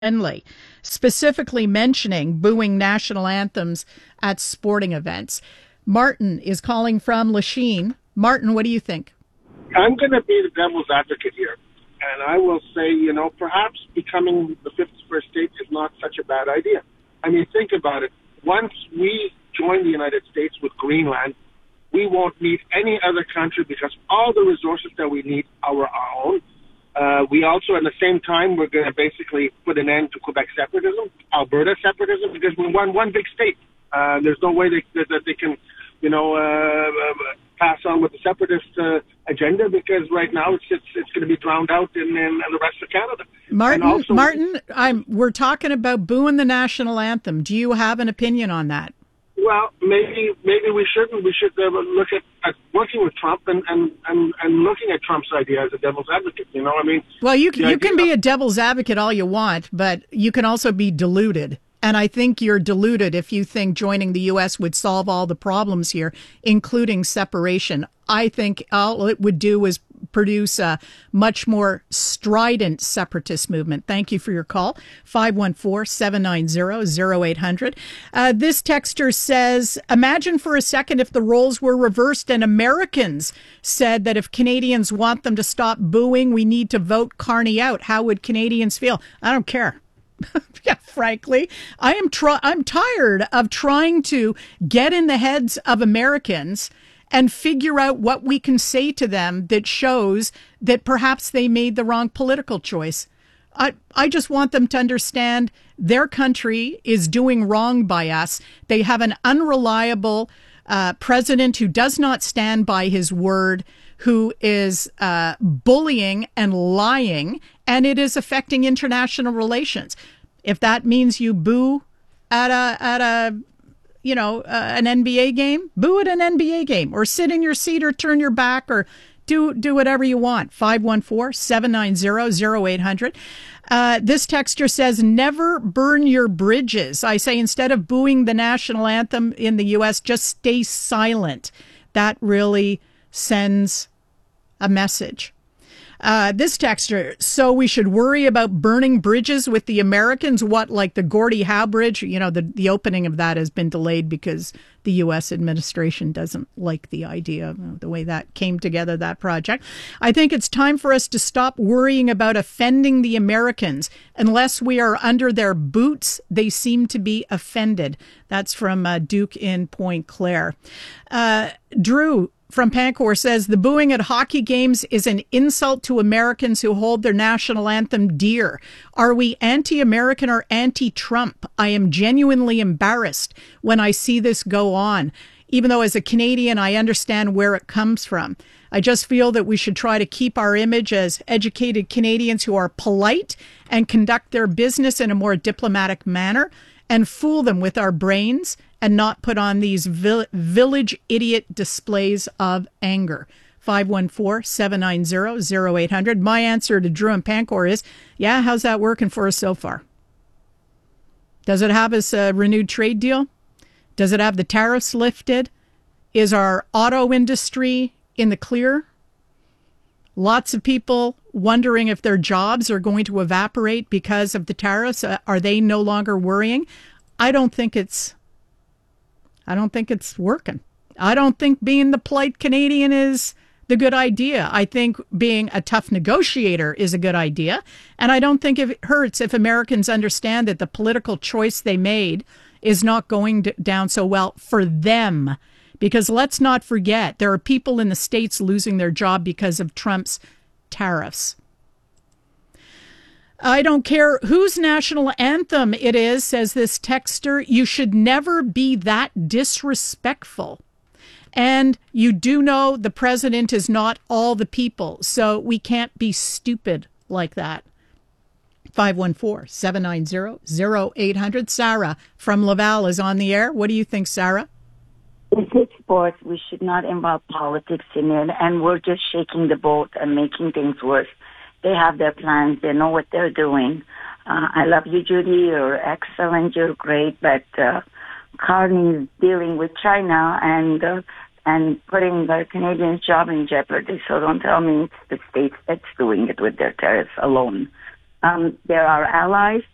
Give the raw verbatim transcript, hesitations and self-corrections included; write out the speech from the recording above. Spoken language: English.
friendly, specifically mentioning booing national anthems at sporting events. Martin is calling from Lachine. Martin, what do you think? I'm going to be the devil's advocate here. And I will say, you know, perhaps becoming the fifty-first state is not such a bad idea. I mean, think about it. Once we join the United States with Greenland, we won't need any other country because all the resources that we need are our own. Uh, we also, at the same time, we're going to basically put an end to Quebec separatism, Alberta separatism, because we're one, one big state. Uh, there's no way they, that, that they can, you know, uh, pass on with the separatist uh, agenda because right now it's it's, it's going to be drowned out in, in the rest of Canada. Martin, also, Martin, I'm, we're talking about booing the national anthem. Do you have an opinion on that? Well, maybe maybe we shouldn't. We should uh, look at, at working with Trump and, and, and, and looking at Trump's idea as a devil's advocate. You know, I mean, well, you can, you can be a devil's advocate all you want, but you can also be deluded. And I think you're deluded if you think joining the U S would solve all the problems here, including separation. I think all it would do is produce a much more strident separatist movement. Thank you for your call. five one four, seven nine zero, zero eight hundred. Uh, this texter says, imagine for a second if the roles were reversed and Americans said that if Canadians want them to stop booing, we need to vote Carney out. How would Canadians feel? I don't care. Yeah, frankly, I am try- I'm tired of trying to get in the heads of Americans and figure out what we can say to them that shows that perhaps they made the wrong political choice. I, I just want them to understand their country is doing wrong by us. They have an unreliable uh, president who does not stand by his word, who is uh, bullying and lying, and it is affecting international relations. If that means you boo at a at a you know uh, an N B A game, boo at an N B A game, or sit in your seat, or turn your back, or do do whatever you want. five one four, seven nine zero, zero eight hundred. Uh, this texter says, never burn your bridges. I say instead of booing the national anthem in the U S, just stay silent. That really sends a message. Uh, this texter, so we should worry about burning bridges with the Americans? What, like the Gordie Howe Bridge? You know, the, the opening of that has been delayed because the U S administration doesn't like the idea of the way that came together, that project. I think it's time for us to stop worrying about offending the Americans. Unless we are under their boots, they seem to be offended. That's from uh, Duke in Point Claire. Uh, Drew from Pancor says, the booing at hockey games is an insult to Americans who hold their national anthem dear. Are we anti-American or anti-Trump? I am genuinely embarrassed when I see this go on. Even though as a Canadian, I understand where it comes from. I just feel that we should try to keep our image as educated Canadians who are polite and conduct their business in a more diplomatic manner, and fool them with our brains and not put on these vill- village idiot displays of anger. five one four, seven nine zero, zero eight hundred. My answer to Drew and Pancor is, yeah, how's that working for us so far? Does it have us a renewed trade deal? Does it have the tariffs lifted? Is our auto industry in the clear? Lots of people wondering if their jobs are going to evaporate because of the tariffs. Uh, are they no longer worrying? I don't think it's, I don't think it's working. I don't think being the polite Canadian is the good idea. I think being a tough negotiator is a good idea. And I don't think it hurts if Americans understand that the political choice they made is not going to, down so well for them. Because let's not forget, there are people in the States losing their job because of Trump's tariffs. I don't care whose national anthem it is, says this texter. You should never be that disrespectful. And you do know the president is not all the people, so we can't be stupid like that. five one four, seven nine zero, zero eight hundred. Sarah from Laval is on the air. What do you think, Sarah? This is sports. We should not involve politics in it, and we're just shaking the boat and making things worse. They have their plans. They know what they're doing. Uh, I love you, Judy. You're excellent. You're great. But uh, Carney's dealing with China and uh, and putting the Canadians' job in jeopardy. So don't tell me it's the States that's doing it with their tariffs alone. Um, they're our allies.